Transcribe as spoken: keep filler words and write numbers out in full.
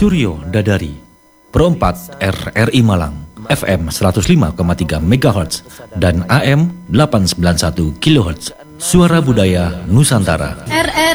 Suryo Dadari, Pro empat R R I Malang, F M seratus lima koma tiga megahertz dan A M delapan ratus sembilan puluh satu kilohertz. Suara Budaya Nusantara. R R